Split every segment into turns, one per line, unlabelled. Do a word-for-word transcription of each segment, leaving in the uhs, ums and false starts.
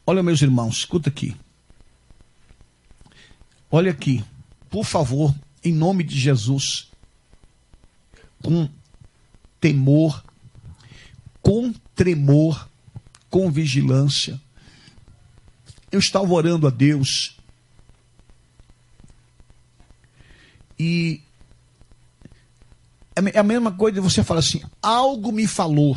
Olha, meus irmãos, escuta aqui. Olha aqui, por favor, em nome de Jesus, com temor, com tremor, com vigilância. Eu estava orando a Deus e é a mesma coisa de você falar assim, algo me falou.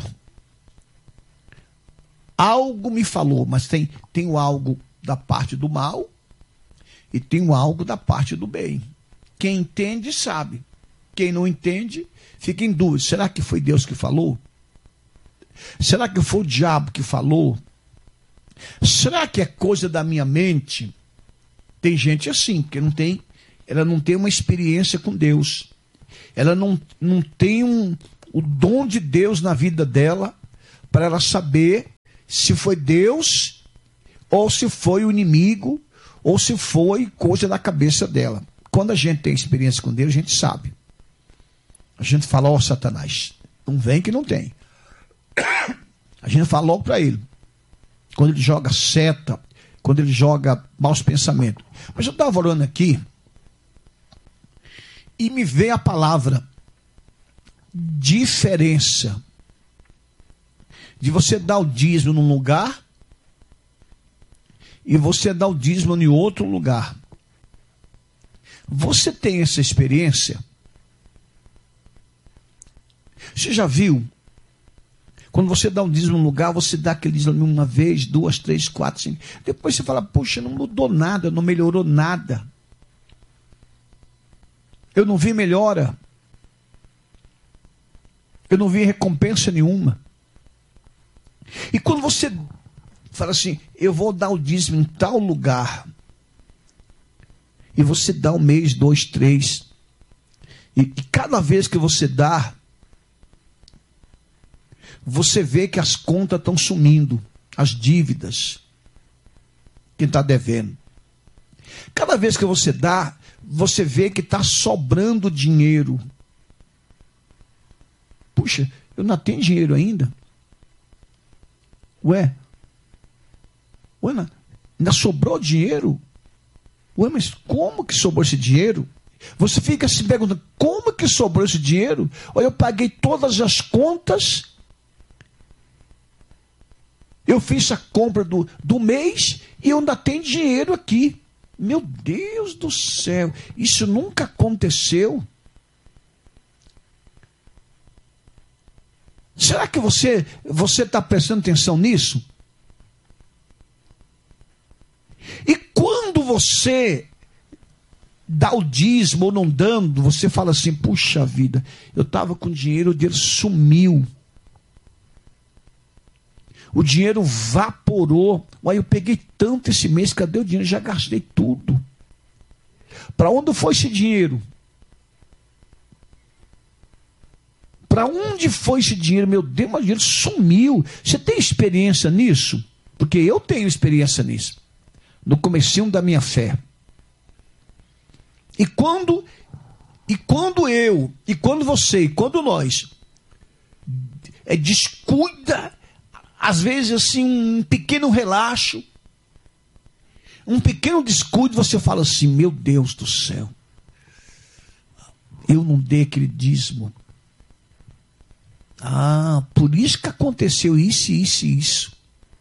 Algo me falou, mas tem, tem o algo da parte do mal e tem o algo da parte do bem. Quem entende, sabe. Quem não entende, fica em dúvida. Será que foi Deus que falou? Será que foi o diabo que falou? Será que é coisa da minha mente? Tem gente assim, que não tem, ela não tem uma experiência com Deus. Ela não, não tem um, o dom de Deus na vida dela para ela saber se foi Deus ou se foi o inimigo ou se foi coisa da cabeça dela. Quando a gente tem experiência com Deus, a gente sabe. A gente fala, ó, oh, Satanás, não vem que não tem. A gente fala logo para ele. Quando ele joga seta, quando ele joga maus pensamentos. Mas eu estava orando aqui e me veio a palavra diferença de você dar o dízimo num lugar e você dar o dízimo em outro lugar. Você tem essa experiência? Você já viu? Quando você dá um dízimo num lugar, você dá aquele dízimo uma vez, duas, três, quatro, cinco. Depois você fala, poxa, não mudou nada, não melhorou nada. Eu não vi melhora. Eu não vi recompensa nenhuma. E quando você fala assim, eu vou dar o dízimo em tal lugar, e você dá um mês, dois, três, e, e cada vez que você dá, você vê que as contas estão sumindo, as dívidas, quem está devendo. Cada vez que você dá, você vê que está sobrando dinheiro. Puxa, eu não tenho dinheiro ainda. Ué, ué, ainda sobrou dinheiro? Ué, mas como que sobrou esse dinheiro? Você fica se perguntando, como que sobrou esse dinheiro? Olha, eu paguei todas as contas, eu fiz a compra do, do mês e eu ainda tenho dinheiro aqui. Meu Deus do céu, isso nunca aconteceu. Será que você você está prestando atenção nisso? E quando você dá o dízimo ou não dando, você fala assim, puxa vida, eu estava com dinheiro, o dinheiro sumiu. O dinheiro vaporou. Uai, eu peguei tanto esse mês, cadê o dinheiro? Já gastei tudo. Para onde foi esse dinheiro? Para onde foi esse dinheiro? Meu Deus, mas o dinheiro sumiu. Você tem experiência nisso? Porque eu tenho experiência nisso. No comecinho da minha fé. E quando, e quando eu, e quando você, e quando nós é, descuida, às vezes assim, um pequeno relaxo, um pequeno descuido, você fala assim, meu Deus do céu, eu não dei aquele dízimo. Ah, por isso que aconteceu isso, isso e isso.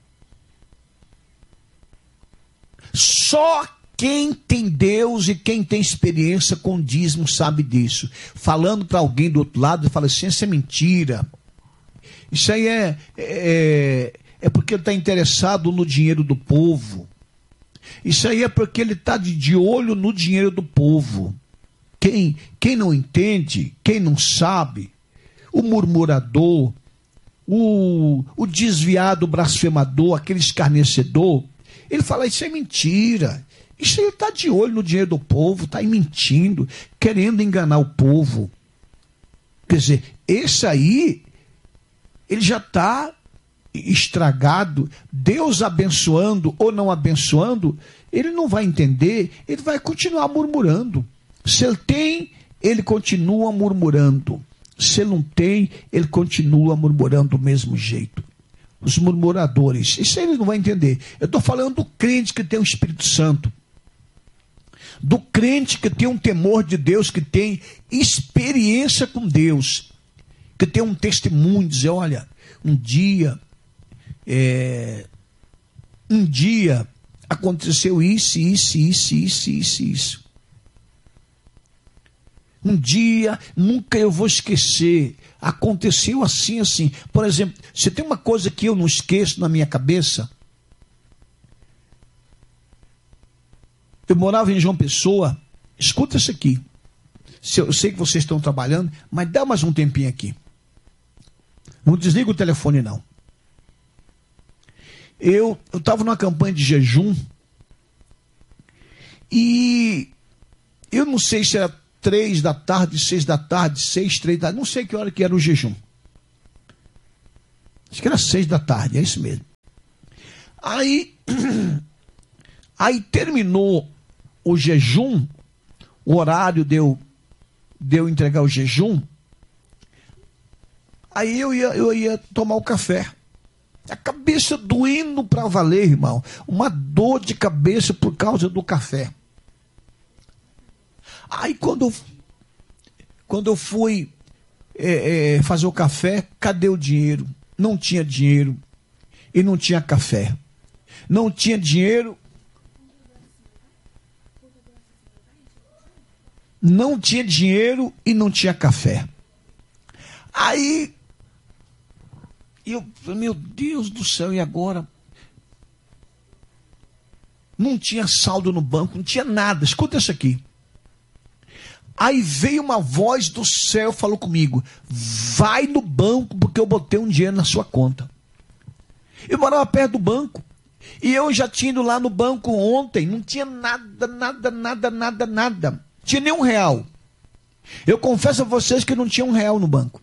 Só quem tem Deus e quem tem experiência com dízimo sabe disso. Falando para alguém do outro lado, fala assim, isso é mentira. Isso aí é, é, é porque ele está interessado no dinheiro do povo. Isso aí é porque ele está de, de olho no dinheiro do povo. Quem, quem não entende, quem não sabe, o murmurador, o, o desviado, o blasfemador, aquele escarnecedor, ele fala, isso é mentira. Isso aí está de olho no dinheiro do povo, está aí mentindo, querendo enganar o povo. Quer dizer, esse aí, ele já está estragado. Deus abençoando ou não abençoando, ele não vai entender, ele vai continuar murmurando. Se ele tem, ele continua murmurando. Se ele não tem, ele continua murmurando do mesmo jeito. os murmuradores. Isso eles não vão entender. Eu estou falando do crente que tem o Espírito Santo. Do crente que tem um temor de Deus, que tem experiência com Deus, que tem um testemunho, dizer, olha, um dia, é, um dia aconteceu isso, isso, isso, isso, isso, isso. Um dia, nunca eu vou esquecer, aconteceu assim, assim. Por exemplo, se tem uma coisa que eu não esqueço na minha cabeça, eu morava em João Pessoa, escuta isso aqui. Eu sei que vocês estão trabalhando, mas dá mais um tempinho aqui. Não desliga o telefone, não. Eu estava numa campanha de jejum e eu não sei se era três da tarde, seis da tarde, seis, três da tarde, não sei que hora que era o jejum. Acho que era seis da tarde, é isso mesmo. Aí, aí terminou o jejum, o horário deu, deu entregar o jejum, aí eu ia, eu ia tomar o café. A cabeça doendo para valer, irmão. Uma dor de cabeça por causa do café. Aí quando eu, quando eu fui é, é, fazer o café, cadê o dinheiro? Não tinha dinheiro e não tinha café. Não tinha dinheiro. Não tinha dinheiro e não tinha café. Aí, eu, meu Deus do céu, e agora? Não tinha saldo no banco, não tinha nada. Escuta isso aqui. Aí veio uma voz do céu, falou comigo, vai no banco porque eu botei um dinheiro na sua conta. Eu morava perto do banco. E eu já tinha ido lá no banco ontem, não tinha nada, nada, nada, nada, nada. Não tinha nem um real. Eu confesso a vocês que não tinha um real no banco.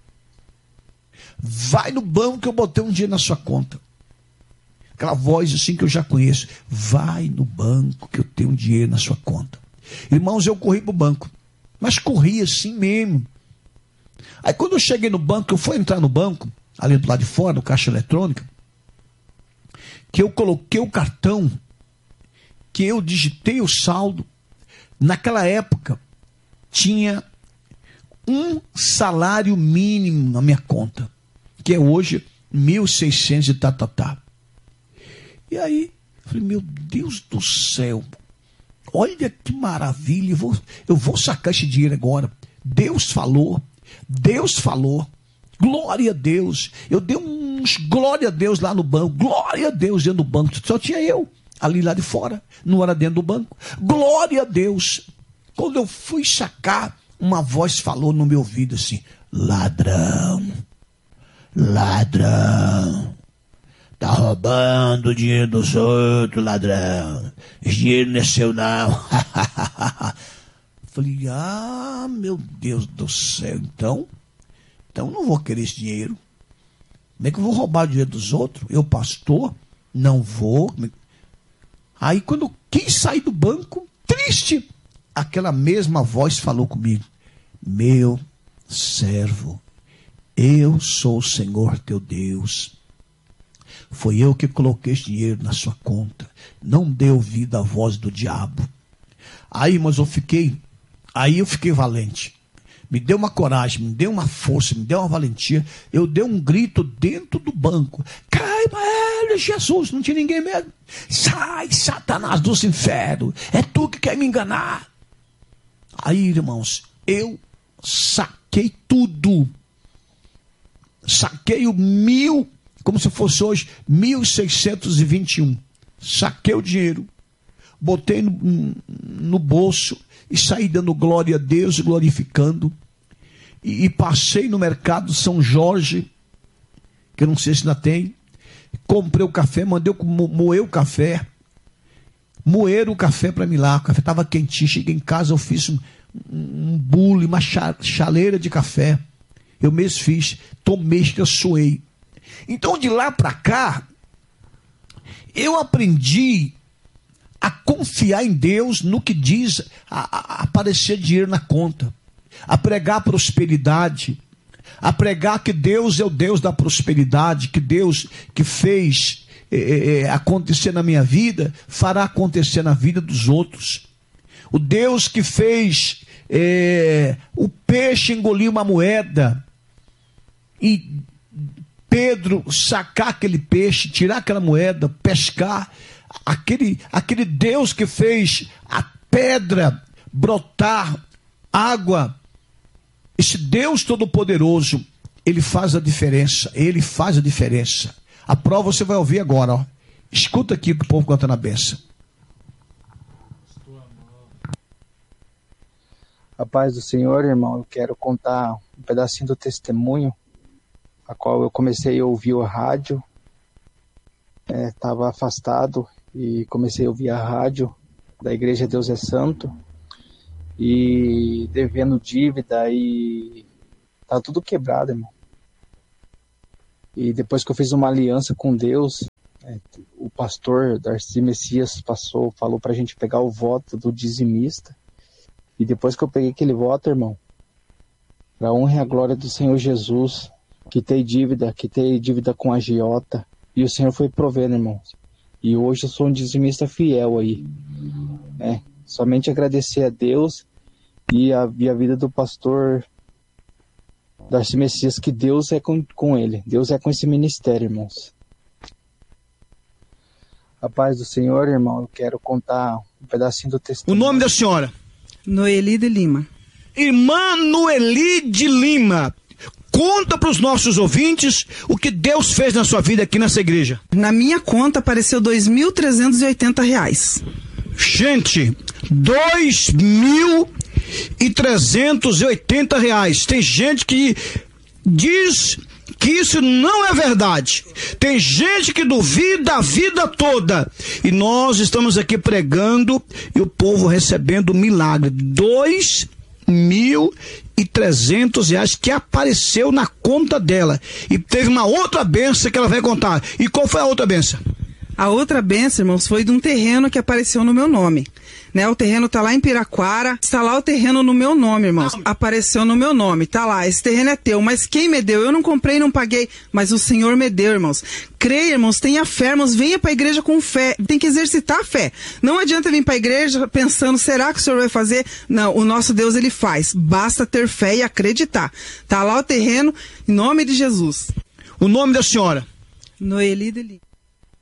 Vai no banco que eu botei um dinheiro na sua conta. Aquela voz assim que eu já conheço. Vai no banco que eu tenho um dinheiro na sua conta. Irmãos, eu corri para o banco. Mas corri assim mesmo. Aí quando eu cheguei no banco, eu fui entrar no banco, ali do lado de fora, no caixa eletrônica, que eu coloquei o cartão, que eu digitei o saldo. Naquela época, tinha um salário mínimo na minha conta, que é hoje mil e seiscentos e tá, tá, tá. E aí, eu falei, meu Deus do céu, olha que maravilha, eu vou, eu vou sacar esse dinheiro agora. Deus falou, Deus falou, glória a Deus. Eu dei uns glória a Deus lá no banco, glória a Deus dentro do banco, só tinha eu ali lá de fora, não era dentro do banco, glória a Deus. Quando eu fui sacar, uma voz falou no meu ouvido assim, ladrão, ladrão, tá roubando o dinheiro dos outros, ladrão, esse dinheiro não é seu não. Falei, ah, meu Deus do céu, então, então não vou querer esse dinheiro. Como é que eu vou roubar o dinheiro dos outros? Eu, pastor, não vou. Aí quando eu quis sair do banco, triste, aquela mesma voz falou comigo, meu servo, eu sou o Senhor teu Deus. Foi eu que coloquei esse dinheiro na sua conta. Não dê ouvido à voz do diabo. Aí, mas eu fiquei, aí eu fiquei valente. Me deu uma coragem, me deu uma força, me deu uma valentia. Eu dei um grito dentro do banco. Caiba ele, Jesus, não tinha ninguém mesmo. Sai, Satanás dos infernos. É tu que quer me enganar. Aí, irmãos, eu saquei tudo. Saquei o mil, como se fosse hoje, mil seiscentos e vinte e um. Saquei o dinheiro, botei no, no bolso e saí dando glória a Deus, glorificando. E, e passei no mercado São Jorge, que eu não sei se ainda tem. Comprei o café, mandei mo, moer o café. Moeram o café para mim lá. O café estava quentinho. Cheguei em casa, eu fiz um, um bule, uma chaleira de café. Eu mesmo fiz, tomei, que eu suei. Então, de lá para cá, eu aprendi a confiar em Deus no que diz a, a, a aparecer dinheiro na conta, a pregar prosperidade, a pregar que Deus é o Deus da prosperidade, que Deus que fez é, é, acontecer na minha vida, fará acontecer na vida dos outros. O Deus que fez é, o peixe engolir uma moeda e Pedro sacar aquele peixe, tirar aquela moeda, pescar, aquele, aquele Deus que fez a pedra brotar água, esse Deus Todo-Poderoso, ele faz a diferença, ele faz a diferença. A prova você vai ouvir agora, ó. Escuta aqui o que o povo canta na benção.
A paz do Senhor, irmão, eu quero contar um pedacinho do testemunho, a qual eu comecei a ouvir o rádio, estava é, afastado e comecei a ouvir a rádio da Igreja Deus é Santo, e devendo dívida e tá tudo quebrado, irmão. E depois que eu fiz uma aliança com Deus, é, o pastor Darcy Messias passou, falou pra gente pegar o voto do dizimista, e depois que eu peguei aquele voto, irmão, pra honra e a glória do Senhor Jesus, quitei dívida, quitei dívida com a agiota, e o Senhor foi provendo, irmão. E hoje eu sou um dizimista fiel aí, né? Somente agradecer a Deus e a, e a vida do pastor Darcy Messias, que Deus é com, com ele, Deus é com esse ministério, irmãos. A paz do Senhor, irmão, eu quero contar um pedacinho do testemunho.
O nome da senhora?
Noeli de Lima.
Irmã Noeli de Lima, conta para os nossos ouvintes o que Deus fez na sua vida aqui nessa igreja.
Na minha conta apareceu dois mil trezentos e oitenta reais.
Gente, dois mil trezentos e oitenta reais. Tem gente que diz que isso não é verdade. Tem gente que duvida a vida toda. E nós estamos aqui pregando e o povo recebendo milagre. Dois mil e trezentos reais que apareceu na conta dela. E teve uma outra benção que ela vai contar. E qual foi a outra benção?
A outra benção, irmãos, foi de um terreno que apareceu no meu nome. Né? O terreno tá lá em Piraquara, está lá o terreno no meu nome, irmãos. Não. Apareceu no meu nome, tá lá, esse terreno é teu, mas quem me deu? Eu não comprei, não paguei, mas o Senhor me deu, irmãos. Creia, irmãos, tenha fé, irmãos, venha para a igreja com fé, tem que exercitar a fé. Não adianta vir para a igreja pensando, será que o Senhor vai fazer? Não, o nosso Deus, ele faz, basta ter fé e acreditar. Tá lá o terreno, em nome de Jesus.
O nome da senhora?
Noeli de Lima.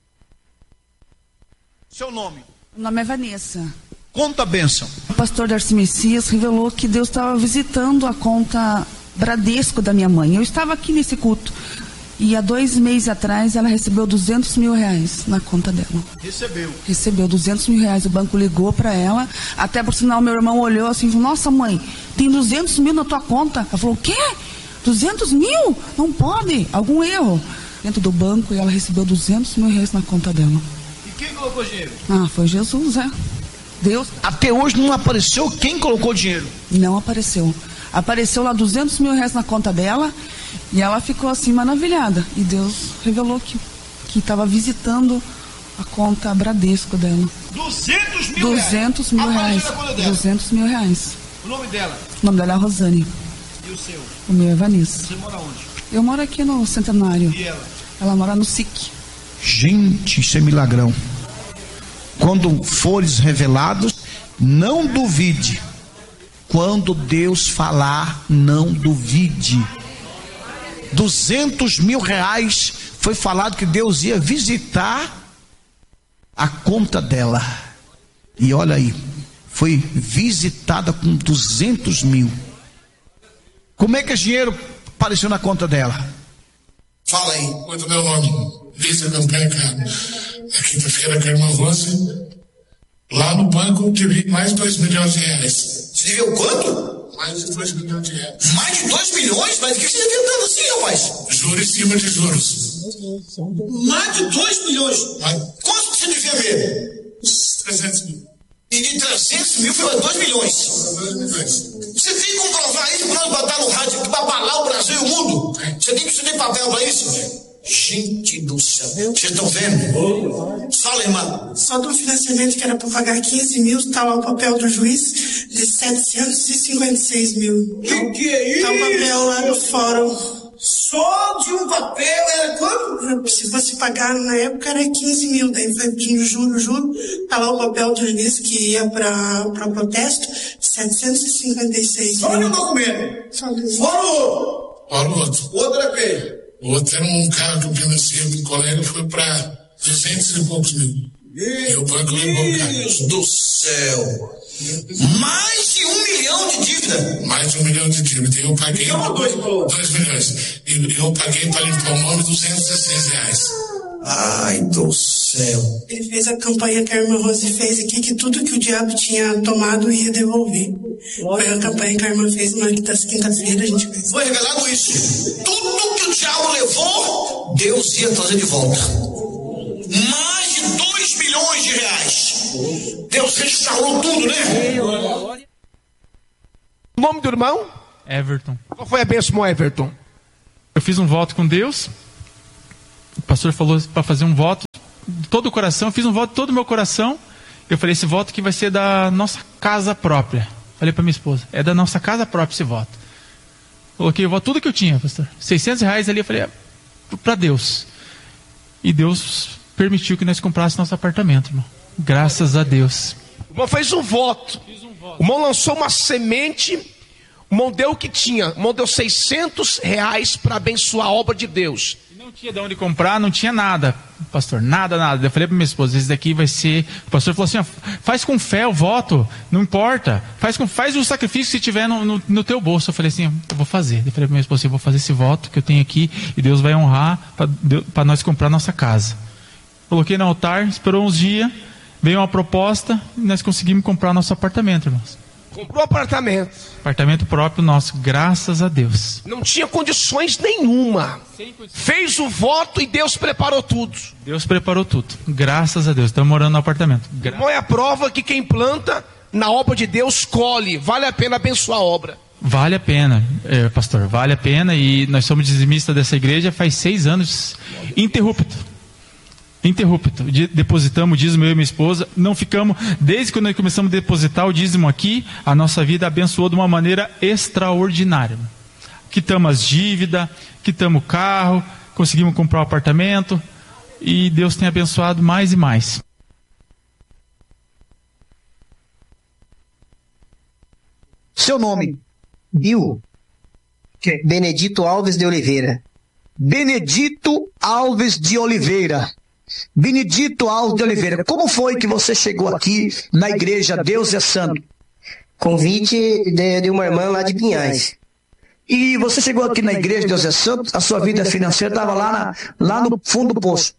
Seu nome?
O nome é Vanessa.
Conta a bênção.
O pastor Darcy Messias revelou que Deus estava visitando a conta Bradesco da minha mãe. Eu estava aqui nesse culto e há dois meses atrás ela recebeu duzentos mil reais na conta dela.
Recebeu?
Recebeu duzentos mil reais. O banco ligou para ela. Até por sinal, meu irmão olhou assim e falou: nossa mãe, tem duzentos mil na tua conta? Ela falou: o quê? duzentos mil? Não pode. Algum erro dentro do banco, e ela recebeu duzentos mil reais na conta dela.
Quem colocou dinheiro?
Ah, foi Jesus, é. Deus.
Até hoje não apareceu quem colocou dinheiro?
Não apareceu. Apareceu lá duzentos mil reais na conta dela e ela ficou assim maravilhada. E Deus revelou que que estava visitando a conta Bradesco dela.
duzentos mil reais?
duzentos mil reais. duzentos mil reais.
O nome dela?
O nome dela é Rosane.
E o seu?
O meu é Vanessa.
Você mora onde?
Eu moro aqui no Centenário.
E ela?
Ela mora no S I C.
Gente, isso é milagrão. Quando fores revelados, não duvide. Quando Deus falar, não duvide. duzentos mil reais, foi falado que Deus ia visitar a conta dela. E olha aí, foi visitada com duzentos mil. Como é que esse dinheiro apareceu na conta dela?
Fala aí. Quanto é meu nome? Vista Campanha, a quinta-feira com a irmã Rose, lá no banco que vi mais de dois milhões de reais.
Você deveu quanto?
Mais de dois milhões de reais.
Mais de dois milhões? Mas o que você deveu tanto assim, rapaz?
Juros em cima de juros.
Mais de dois milhões?
Mas...
Quanto você devia ver?
trezentos mil.
E de trezentos mil foi dois milhões.
dois milhões.
Você tem como provar isso para nós botar no rádio, para abalar o Brasil e o mundo? Você tem que você tem papel para isso? Gente do céu. Vocês estão vendo? Fala, irmã.
Só do financiamento que era para pagar quinze mil, está lá o papel do juiz de setecentos e cinquenta e seis mil.
Que que é isso?
Está o papel lá no fórum.
Só de um papel era quanto?
Se fosse pagar na época era quinze mil, daí foi no juro, juro. Está lá o papel do juiz que ia para o protesto, setecentos e cinquenta e seis mil.
Só de um documento.
Só do...
Fora o outro.
Fora o outro.
Outra é quem?
O outro era um carro que eu financiei do colega, foi para duzentos e poucos mil. E o banco levou o carro.
Deus do céu. Mais de um milhão de dívida.
Mais de um milhão de dívida. E eu paguei.
Então, dois,
dois milhões. E eu paguei para limpar o nome duzentos e seis reais.
Ai do céu.
Ele fez a campanha que a irmã Rose fez aqui, que tudo que o diabo tinha tomado ia devolver. Foi a campanha que a irmã fez na quinta-feira, a gente fez.
Foi revelado isso. Tudo que o diabo levou, Deus ia trazer de volta. Mais de dois milhões de reais. Deus restaurou tudo, né?
O nome do irmão?
Everton.
Qual foi a bênção, Everton?
Eu fiz um voto com Deus. O pastor falou para fazer um voto de todo o coração. Eu fiz um voto de todo o meu coração. Eu falei, esse voto que vai ser da nossa casa própria. Falei para minha esposa, é da nossa casa própria esse voto. Coloquei o voto, tudo que eu tinha, pastor. seiscentos reais ali, eu falei, é para Deus. E Deus permitiu que nós comprássemos nosso apartamento, irmão. Graças a Deus.
O irmão fez um voto. O irmão lançou uma semente. O irmão deu o que tinha. O irmão deu seiscentos reais para abençoar a obra de Deus.
Não tinha de onde comprar, não tinha nada, pastor, nada, nada. Eu falei para minha esposa, esse daqui vai ser... O pastor falou assim, ó, faz com fé o voto, não importa. Faz, com... faz o sacrifício se tiver no, no, no teu bolso. Eu falei assim, eu vou fazer. Eu falei para minha esposa, eu vou fazer esse voto que eu tenho aqui e Deus vai honrar para nós comprar nossa casa. Coloquei no altar, esperou uns dias, veio uma proposta e nós conseguimos comprar nosso apartamento, irmãos.
Comprou apartamento.
Apartamento próprio nosso, graças a Deus.
Não tinha condições nenhuma. Fez o voto e Deus preparou tudo.
Deus preparou tudo. Graças a Deus. Estamos morando no apartamento. Gra...
Não é a prova que quem planta na obra de Deus colhe. Vale a pena abençoar a obra.
Vale a pena, é, pastor. Vale a pena. E nós somos dizimistas dessa igreja faz seis anos. Interrupto. Interrupto, depositamos o dízimo, eu e minha esposa, não ficamos, desde que nós começamos a depositar o dízimo aqui, a nossa vida abençoou de uma maneira extraordinária. Quitamos as dívidas, quitamos o carro, conseguimos comprar o apartamento, e Deus tem abençoado mais e mais.
Seu nome? Bill. Benedito Alves de Oliveira.
Benedito Alves de Oliveira. Benedito Alves de Oliveira, como foi que você chegou aqui na igreja Deus é Santo?
Convite de, de uma irmã lá de Pinhais.
E você chegou aqui na igreja Deus é Santo, a sua vida financeira estava lá, na, lá no fundo do poço.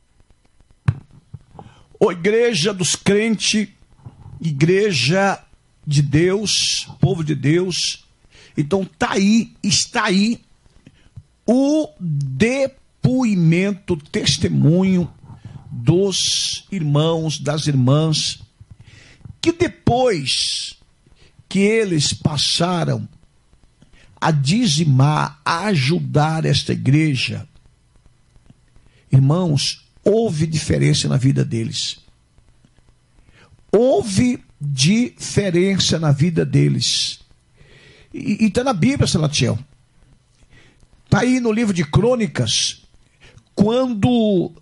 Ô igreja dos crentes, igreja de Deus, povo de Deus, então tá aí, está aí o depoimento, testemunho dos irmãos, das irmãs, que depois que eles passaram a dizimar, a ajudar esta igreja, irmãos, houve diferença na vida deles. Houve diferença na vida deles. E está na Bíblia, Salatiel. Está aí no livro de Crônicas, quando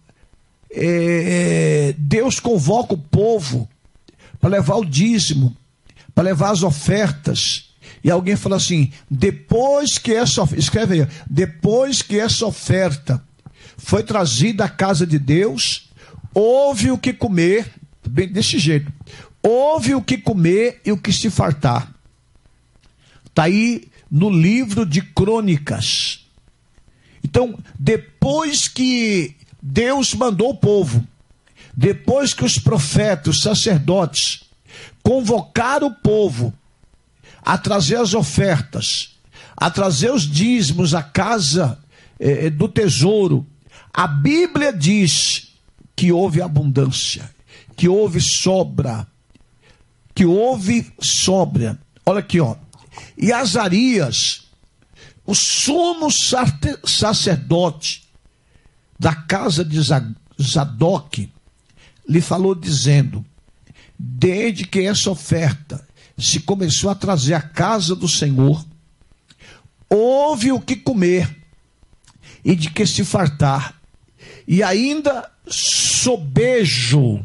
é, Deus convoca o povo para levar o dízimo, para levar as ofertas, e alguém fala assim, depois que essa, escreve aí, depois que essa oferta foi trazida à casa de Deus, houve o que comer, bem desse jeito, houve o que comer e o que se fartar. Está aí no livro de Crônicas. Então, depois que Deus mandou o povo, depois que os profetas, os sacerdotes, convocaram o povo a trazer as ofertas, a trazer os dízimos à casa eh, do tesouro, a Bíblia diz que houve abundância, que houve sobra, que houve sobra. Olha aqui, ó. E Azarias, o sumo sacerdote, da casa de Zadok, lhe falou dizendo: desde que essa oferta se começou a trazer à casa do Senhor, houve o que comer e de que se fartar, e ainda sobejo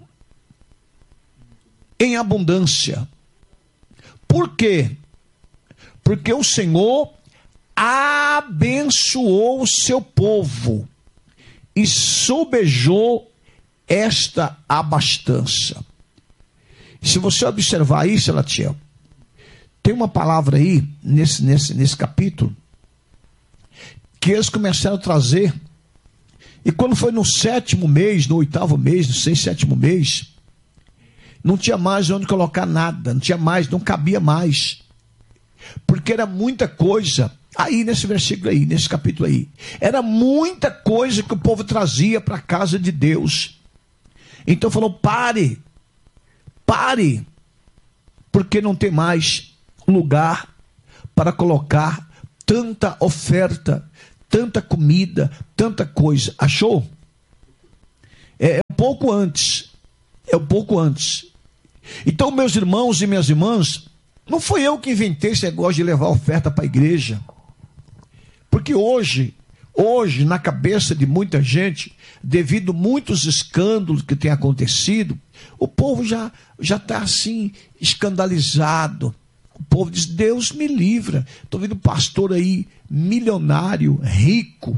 em abundância. Por quê? Porque o Senhor abençoou o seu povo e sobejou esta abastança. Se você observar isso, Latiel, tem uma palavra aí, nesse, nesse, nesse capítulo, que eles começaram a trazer, e quando foi no sétimo mês, no oitavo mês, no seis, sétimo mês, não tinha mais onde colocar nada, não tinha mais, não cabia mais, porque era muita coisa, aí nesse versículo aí, nesse capítulo aí, era muita coisa que o povo trazia para a casa de Deus. Então falou: pare, pare, porque não tem mais lugar para colocar tanta oferta, tanta comida, tanta coisa. Achou? É, é um pouco antes, é um pouco antes. Então, meus irmãos e minhas irmãs, não foi eu que inventei esse negócio de levar oferta para a igreja, porque hoje, hoje, na cabeça de muita gente, devido a muitos escândalos que têm acontecido, o povo já já está assim, escandalizado. O povo diz: Deus me livra. Estou vendo um pastor aí, milionário, rico,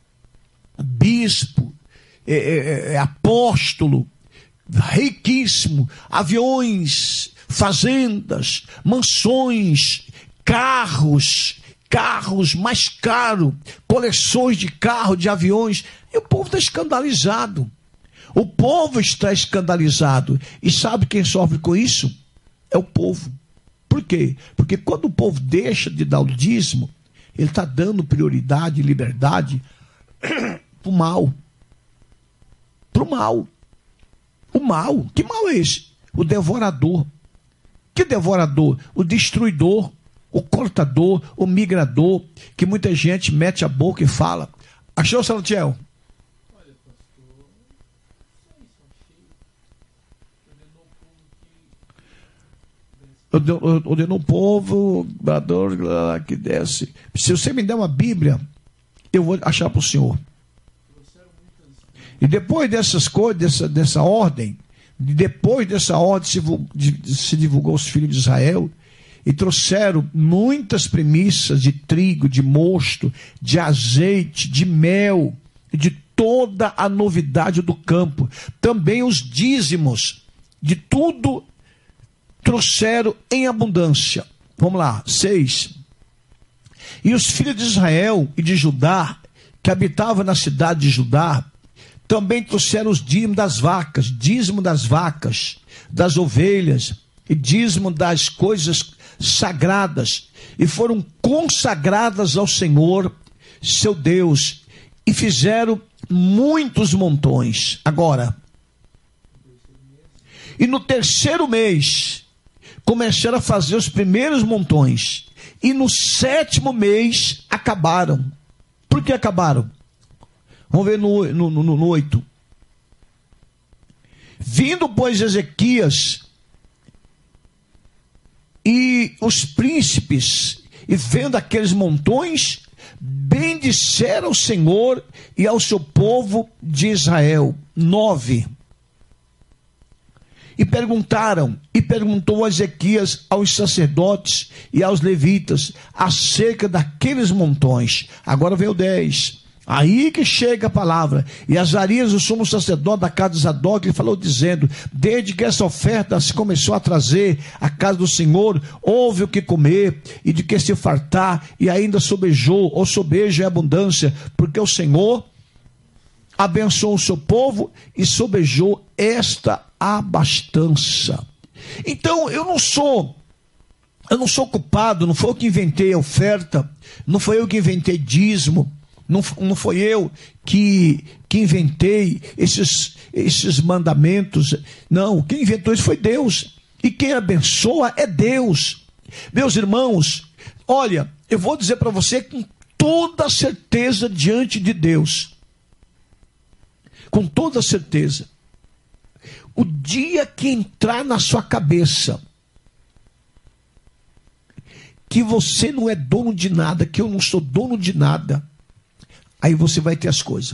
bispo, é, é, é, apóstolo, riquíssimo, aviões, fazendas, mansões, carros, carros mais caros, coleções de carros, de aviões, e o povo está escandalizado. O povo está escandalizado. E sabe quem sofre com isso? É o povo. Por quê? Porque quando o povo deixa de dar o dízimo, ele está dando prioridade e liberdade para o mal. Para o mal. O mal. Que mal é esse? O devorador. Que devorador? O destruidor, o cortador, o migrador, que muita gente mete a boca e fala. Achou, Salatiel? Ordenou o povo, que desce. Se você me der uma Bíblia, eu vou achar para o senhor. E depois dessas coisas, dessa, dessa ordem, depois dessa ordem se, se divulgou os filhos de Israel, e trouxeram muitas premissas de trigo, de mosto, de azeite, de mel, de toda a novidade do campo. Também os dízimos de tudo trouxeram em abundância. Vamos lá, seis. E os filhos de Israel e de Judá, que habitavam na cidade de Judá, também trouxeram os dízimos das vacas, dízimo das vacas, das ovelhas, e dízimo das coisas sagradas, e foram consagradas ao Senhor, seu Deus, e fizeram muitos montões. Agora, e no terceiro mês, começaram a fazer os primeiros montões, e no sétimo mês acabaram. Por que acabaram? Vamos ver no, no, no, no oito. Vindo, pois, Ezequias e os príncipes, e vendo aqueles montões, bendisseram o Senhor e ao seu povo de Israel. nove. E perguntaram, e perguntou a Ezequias aos sacerdotes e aos levitas acerca daqueles montões. Agora vem o dez. Aí que chega a palavra. E Azarias, o sumo sacerdote da casa de Zadok, ele falou dizendo: desde que essa oferta se começou a trazer à casa do Senhor, houve o que comer e de que se fartar, e ainda sobejou, ou sobejo é abundância, porque o Senhor abençoou o seu povo e sobejou esta abastança. Então eu não sou eu não sou culpado, não foi eu que inventei a oferta, não foi eu que inventei dízimo, não, não foi eu que, que inventei esses, esses mandamentos. Não, quem inventou isso foi Deus, e quem abençoa é Deus. Meus irmãos, olha, eu vou dizer para você com toda certeza diante de Deus, com toda certeza. O dia que entrar na sua cabeça que você não é dono de nada, que eu não sou dono de nada, aí você vai ter as coisas.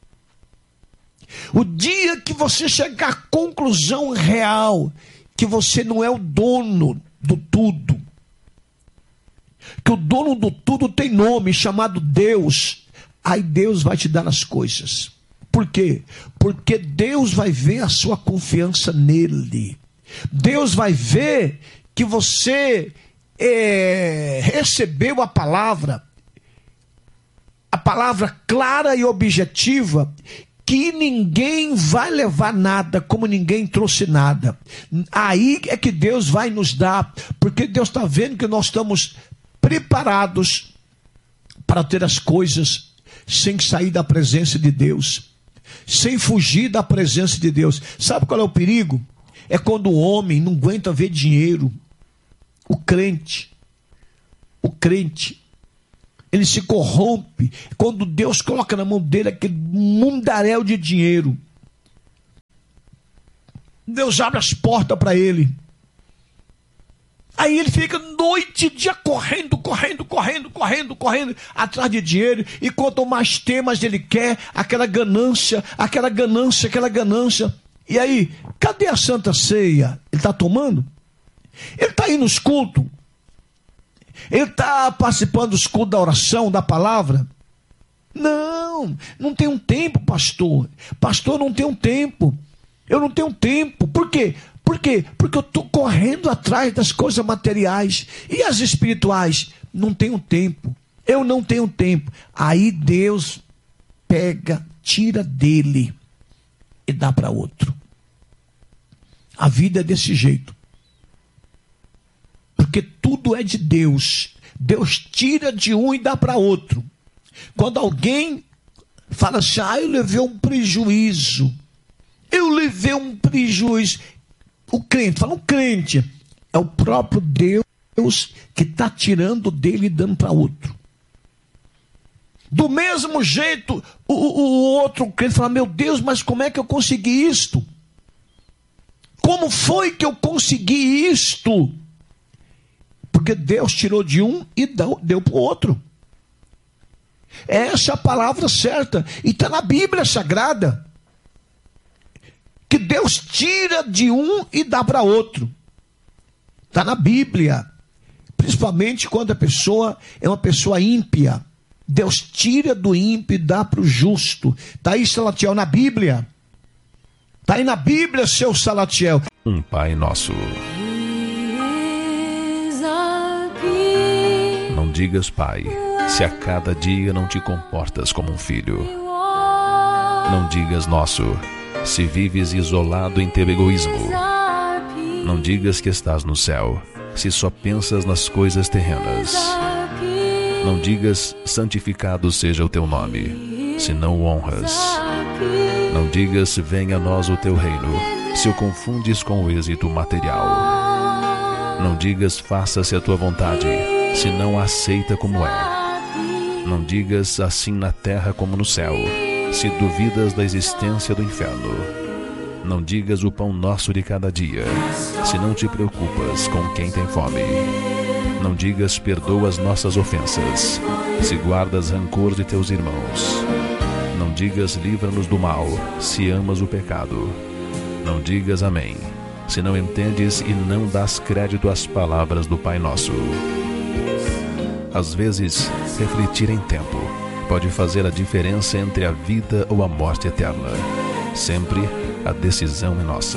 O dia que você chegar à conclusão real que você não é o dono do tudo, que o dono do tudo tem nome chamado Deus, aí Deus vai te dar as coisas. Por quê? Porque Deus vai ver a sua confiança nele. Deus vai ver que você é, recebeu a palavra, a palavra clara e objetiva, que ninguém vai levar nada como ninguém trouxe nada. Aí é que Deus vai nos dar, porque Deus está vendo que nós estamos preparados para ter as coisas sem sair da presença de Deus, sem fugir da presença de Deus. Sabe qual é o perigo? É quando o homem não aguenta ver dinheiro. O crente, o crente, ele se corrompe quando Deus coloca na mão dele aquele mundaréu de dinheiro. Deus abre as portas para ele. Aí ele fica noite e dia correndo, correndo, correndo, correndo, correndo atrás de dinheiro. E quanto mais tem, mais ele quer, aquela ganância, aquela ganância, aquela ganância. E aí, cadê a Santa Ceia? Ele está tomando? Ele está aí nos cultos? Ele está participando dos cultos da oração, da palavra? Não, não tem um tempo, pastor. Pastor, não tem um tempo. Eu não tenho tempo. Por quê? Por quê? Porque eu estou correndo atrás das coisas materiais. E as espirituais? Não tenho tempo. Eu não tenho tempo. Aí Deus pega, tira dele e dá para outro. A vida é desse jeito. Porque tudo é de Deus. Deus tira de um e dá para outro. Quando alguém fala assim, ah, eu levei um prejuízo. Eu levei um prejuízo. O crente, fala um crente. É o próprio Deus que está tirando dele e dando para outro. Do mesmo jeito, o, o, o outro crente fala, meu Deus, mas como é que eu consegui isto? Como foi que eu consegui isto? Porque Deus tirou de um e deu, deu para o outro. Essa é a palavra certa. E está na Bíblia Sagrada. Que Deus tira de um e dá para outro. Está na Bíblia. Principalmente quando a pessoa é uma pessoa ímpia. Deus tira do ímpio e dá para o justo. Está aí, Salatiel, na Bíblia. Está aí na Bíblia, seu Salatiel.
Um Pai Nosso. Não digas, Pai, se a cada dia não te comportas como um filho. Não digas, Nosso, se vives isolado em teu egoísmo. Não digas que estás no céu, se só pensas nas coisas terrenas. Não digas, santificado seja o teu nome, se não o honras. Não digas, venha a nós o teu reino, se o confundes com o êxito material. Não digas, faça-se a tua vontade, se não a aceita como é. Não digas, assim na terra como no céu, se duvidas da existência do inferno. Não digas o pão nosso de cada dia, se não te preocupas com quem tem fome. Não digas, perdoa as nossas ofensas, se guardas rancor de teus irmãos. Não digas, livra-nos do mal, se amas o pecado. Não digas amém, se não entendes e não dás crédito às palavras do Pai Nosso. Às vezes, refletir em tempo pode fazer a diferença entre a vida ou a morte eterna. Sempre a decisão é nossa.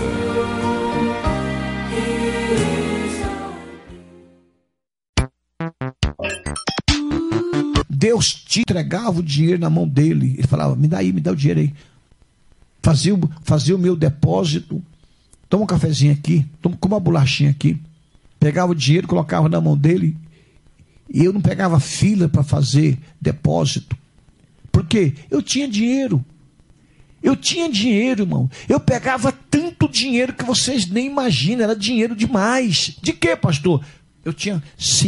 Deus te entregava o dinheiro na mão dele. Ele falava, me dá aí, me dá o dinheiro aí. Fazia, fazia o meu depósito. Toma um cafezinho aqui, toma uma bolachinha aqui. Pegava o dinheiro, colocava na mão dele. E eu não pegava fila para fazer depósito. Por quê? Eu tinha dinheiro. Eu tinha dinheiro, irmão. Eu pegava tanto dinheiro que vocês nem imaginam. Era dinheiro demais. De quê, pastor? Eu tinha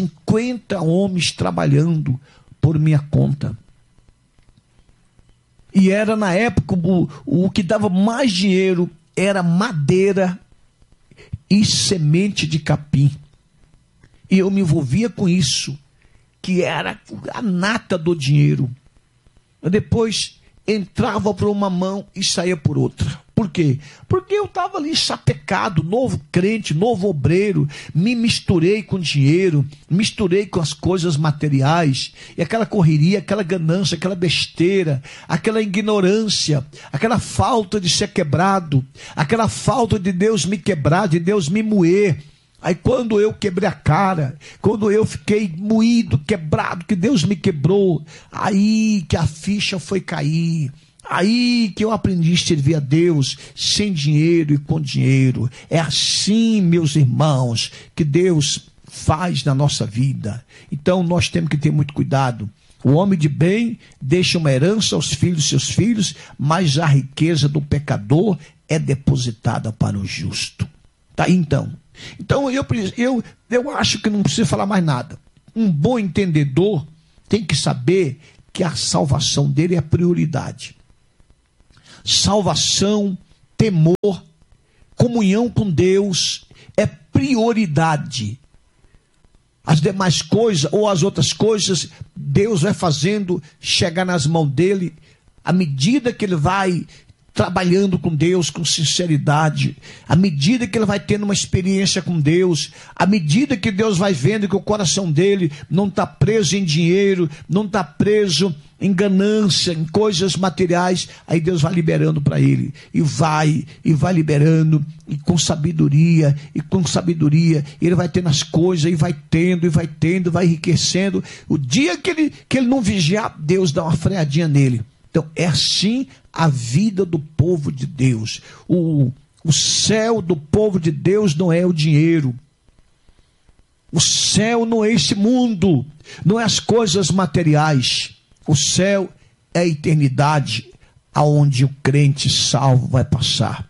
cinquenta homens trabalhando por minha conta. E era na época, o, o que dava mais dinheiro era madeira e semente de capim. E eu me envolvia com isso, que era a nata do dinheiro. Eu depois entrava por uma mão e saía por outra. Por quê? Porque eu estava ali sapecado, novo crente, novo obreiro, me misturei com dinheiro, misturei com as coisas materiais, e aquela correria, aquela ganância, aquela besteira, aquela ignorância, aquela falta de ser quebrado, aquela falta de Deus me quebrar, de Deus me moer. Aí quando eu quebrei a cara, quando eu fiquei moído, quebrado, que Deus me quebrou, aí que a ficha foi cair. Aí que eu aprendi a servir a Deus sem dinheiro e com dinheiro. É assim, meus irmãos, que Deus faz na nossa vida. Então nós temos que ter muito cuidado. O homem de bem deixa uma herança aos filhos de seus filhos, mas a riqueza do pecador é depositada para o justo. Tá? Então, então eu, eu, eu acho que não precisa falar mais nada. Um bom entendedor tem que saber que a salvação dele é a prioridade. Salvação, temor, comunhão com Deus é prioridade. As demais coisas ou as outras coisas, Deus vai fazendo chegar nas mãos dele à medida que ele vai trabalhando com Deus com sinceridade, à medida que ele vai tendo uma experiência com Deus, à medida que Deus vai vendo que o coração dele não está preso em dinheiro, não está preso em ganância, em coisas materiais, aí Deus vai liberando para ele, e vai, e vai liberando, e com sabedoria, e com sabedoria, ele vai tendo as coisas, e vai tendo, e vai tendo, vai enriquecendo. O dia que ele, que ele não vigiar, Deus dá uma freadinha nele. Então é assim a vida do povo de Deus. O, o céu do povo de Deus não é o dinheiro. O céu não é esse mundo, não é as coisas materiais. O céu é a eternidade, aonde o crente salvo vai passar.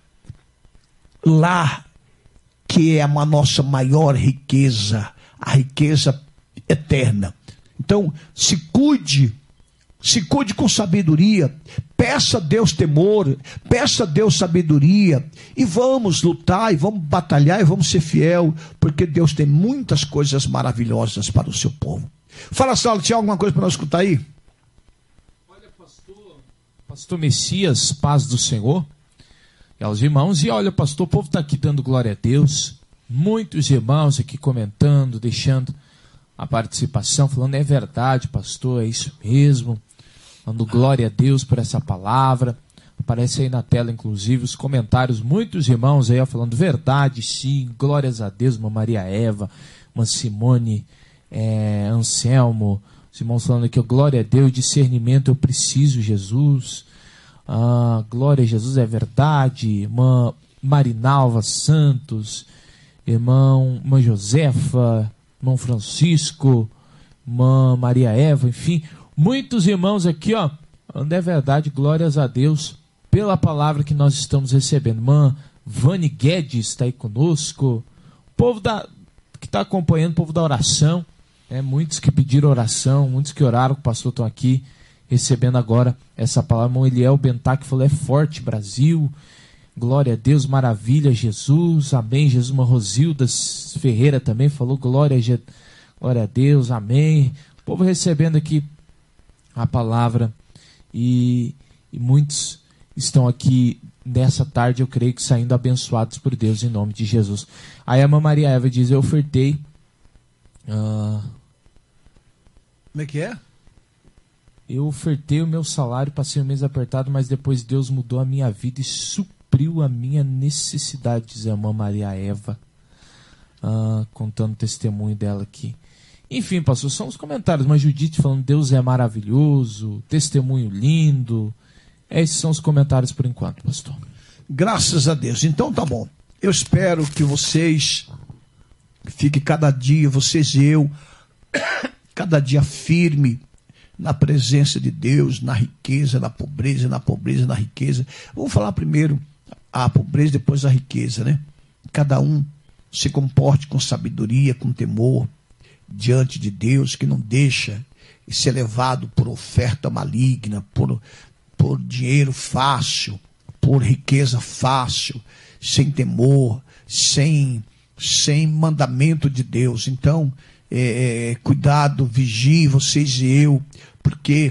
Lá que é a nossa maior riqueza, a riqueza eterna. Então, se cuide, se cuide com sabedoria, peça a Deus temor, peça a Deus sabedoria, e vamos lutar, e vamos batalhar, e vamos ser fiel, porque Deus tem muitas coisas maravilhosas para o seu povo. Fala, Saulo, tinha alguma coisa para nós escutar aí?
Olha, pastor, pastor Messias, paz do Senhor, e aos irmãos, e olha, pastor, o povo está aqui dando glória a Deus, muitos irmãos aqui comentando, deixando a participação, falando, é verdade, pastor, é isso mesmo, dando glória a Deus por essa palavra. Aparece aí na tela, inclusive, os comentários, muitos irmãos aí ó, falando, verdade, sim, glórias a Deus, uma Maria Eva, uma Simone, é, Anselmo, os irmãos falando aqui, ó, glória a Deus, discernimento, eu preciso, Jesus, ah, glória a Jesus, é verdade, irmã Marinalva Santos, irmão, irmã Josefa, irmão Francisco, irmã Maria Eva, enfim, muitos irmãos aqui, ó, falando é verdade, glórias a Deus pela palavra que nós estamos recebendo. Irmã Vani Guedes está aí conosco, o povo da, que está acompanhando, o povo da oração, né, muitos que pediram oração, muitos que oraram, o pastor estão aqui recebendo agora essa palavra. Irmão Eliel Bentac falou, é forte Brasil, glória a Deus, maravilha, Jesus, amém. Jesus, uma Rosilda Ferreira também falou, glória a, glória a Deus, amém. O povo recebendo aqui a palavra, e, e muitos estão aqui nessa tarde, eu creio que saindo abençoados por Deus, em nome de Jesus. Aí a irmã Maria Eva diz, eu ofertei... Uh,
Como é que é?
Eu ofertei o meu salário, passei um mês apertado, mas depois Deus mudou a minha vida e supriu a minha necessidade, diz a irmã Maria Eva, uh, contando o testemunho dela aqui. Enfim, pastor, são os comentários, mas Judite falando, Deus é maravilhoso, testemunho lindo. Esses são os comentários por enquanto, pastor.
Graças a Deus. Então tá bom. Eu espero que vocês fiquem cada dia, vocês e eu, cada dia firme na presença de Deus, na riqueza, na pobreza, na pobreza, na riqueza. Vamos falar primeiro a pobreza, depois a riqueza, né? Cada um se comporte com sabedoria, com temor, diante de Deus, que não deixa ser levado por oferta maligna, por, por dinheiro fácil, por riqueza fácil, sem temor, sem, sem mandamento de Deus. Então, é, cuidado, vigie vocês e eu, porque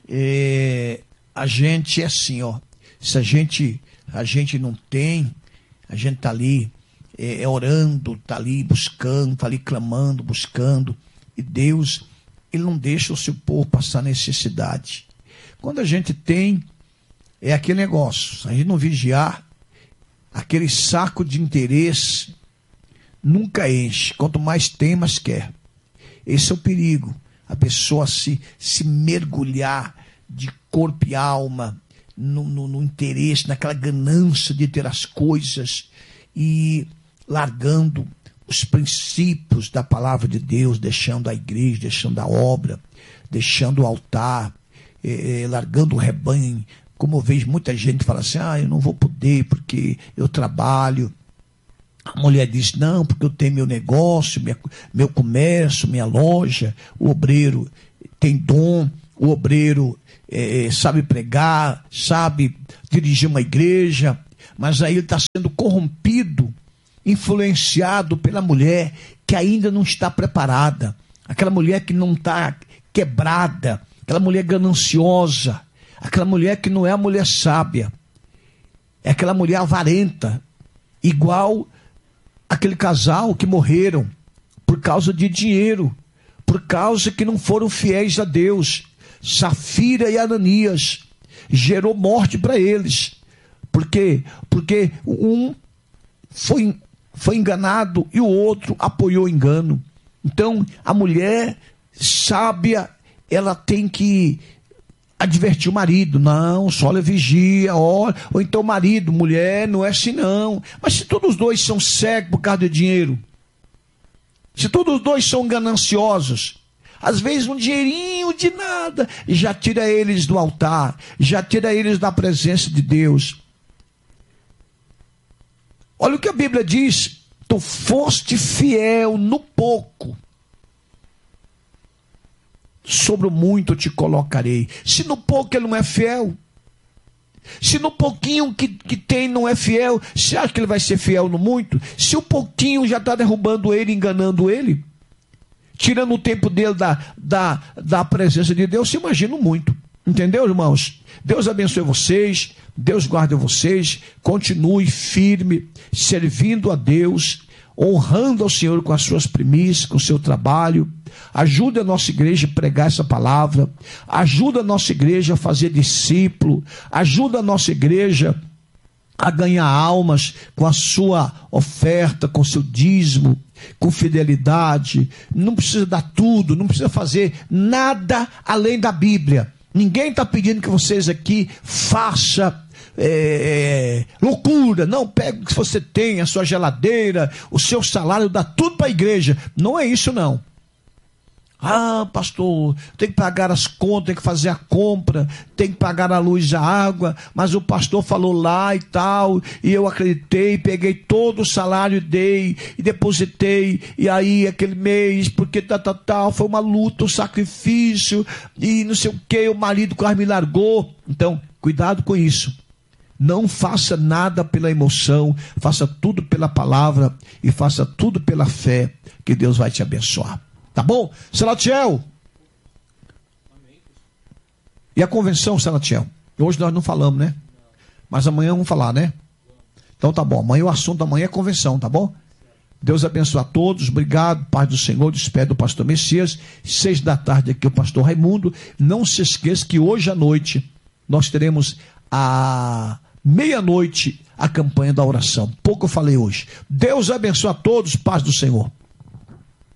é, a gente é assim, ó, se a gente, a gente não tem, a gente está ali é, é orando, está ali buscando, está ali clamando, buscando, e Deus, Ele não deixa o seu povo passar necessidade. Quando a gente tem, é aquele negócio, se a gente não vigiar, aquele saco de interesse nunca enche, quanto mais tem, mais quer. Esse é o perigo, a pessoa se, se mergulhar de corpo e alma no, no, no interesse, naquela ganância de ter as coisas e largando os princípios da palavra de Deus, deixando a igreja, deixando a obra, deixando o altar, eh, largando o rebanho. Como eu vejo muita gente fala assim, ah, eu não vou poder porque eu trabalho. A mulher diz, não, porque eu tenho meu negócio, minha, meu comércio, minha loja. O obreiro tem dom, o obreiro é, sabe pregar, sabe dirigir uma igreja, mas aí ele está sendo corrompido, influenciado pela mulher que ainda não está preparada, aquela mulher que não está quebrada, aquela mulher gananciosa, aquela mulher que não é a mulher sábia, é aquela mulher avarenta, igual aquele casal que morreram por causa de dinheiro, por causa que não foram fiéis a Deus. Safira e Ananias gerou morte para eles. Por quê? Porque um foi, foi enganado e o outro apoiou o engano. Então, a mulher sábia, ela tem que advertir o marido, não, só olha, vigia, olha, ou então o marido, mulher, não é assim não. Mas se todos os dois são cegos por causa de dinheiro, se todos os dois são gananciosos, às vezes um dinheirinho de nada, já tira eles do altar, já tira eles da presença de Deus. Olha o que a Bíblia diz, tu foste fiel no pouco, sobre o muito te colocarei. Se no pouco ele não é fiel, se no pouquinho que, que tem não é fiel, você acha que ele vai ser fiel no muito? Se o pouquinho já está derrubando ele, enganando ele, tirando o tempo dele da, da, da presença de Deus, se imagina o muito. Entendeu, irmãos? Deus abençoe vocês, Deus guarde vocês, continue firme, servindo a Deus, honrando ao Senhor com as suas primícias, com o seu trabalho. Ajuda a nossa igreja a pregar essa palavra, ajuda a nossa igreja a fazer discípulo, ajuda a nossa igreja a ganhar almas com a sua oferta, com o seu dízimo, com fidelidade. Não precisa dar tudo, não precisa fazer nada além da Bíblia. Ninguém está pedindo que vocês aqui façam É, loucura, não, pega o que você tem, a sua geladeira, o seu salário, dá tudo para a igreja. Não é isso não. Ah, pastor, tem que pagar as contas, tem que fazer a compra, tem que pagar a luz e a água, mas o pastor falou lá e tal, e eu acreditei, peguei todo o salário, dei e depositei, e aí aquele mês, porque tal, tal, tal, foi uma luta, um sacrifício, e não sei o que, o marido quase me largou. Então, cuidado com isso. Não faça nada pela emoção, faça tudo pela palavra e faça tudo pela fé, que Deus vai te abençoar. Tá bom? Salatiel. E a convenção, Salatiel? Hoje nós não falamos, né? Mas amanhã vamos falar, né? Então tá bom. Amanhã o assunto da manhã é convenção, tá bom? Deus abençoe a todos. Obrigado, Pai do Senhor. Despede do pastor Messias. Seis da tarde aqui o pastor Raimundo. Não se esqueça que hoje à noite nós teremos a meia-noite a campanha da oração. Pouco eu falei hoje. Deus abençoe a todos. Paz do Senhor.